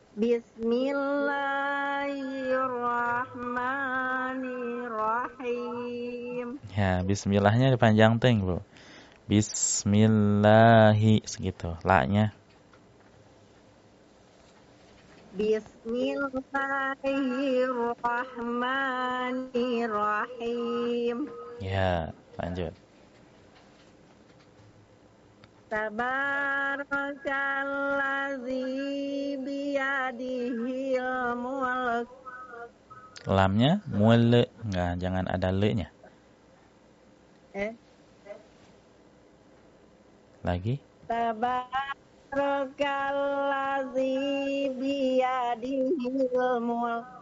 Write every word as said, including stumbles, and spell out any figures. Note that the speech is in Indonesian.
Bismillahirrahmanirrahim. Ya, bismillahnya panjang teng, Bu. Bismillahi segitu, la-nya. Bismillahirrahmanirrahim. Ya, lanjut. Tabarakallazi biyadihil mulk. Lamnya mule, enggak, jangan ada le-nya. Eh, Lagi. Tabarakallazi biyadihil mulk.